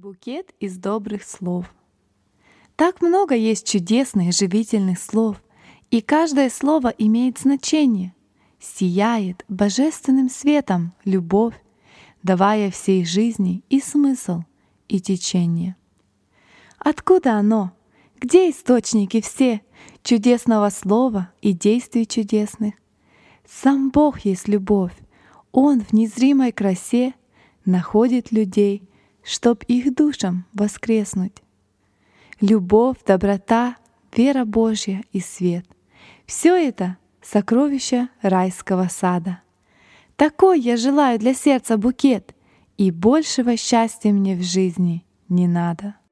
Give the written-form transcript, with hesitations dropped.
Букет из добрых слов. Так много есть чудесных, живительных слов, и каждое слово имеет значение, сияет божественным светом любовь, давая всей жизни и смысл, и течение. Откуда оно? Где источники все чудесного слова и действий чудесных? Сам Бог есть любовь, Он в незримой красе находит людей, чтоб их душам воскреснуть. Любовь, доброта, вера Божья и свет — все это — сокровища райского сада. Такой я желаю для сердца букет, и большего счастья мне в жизни не надо.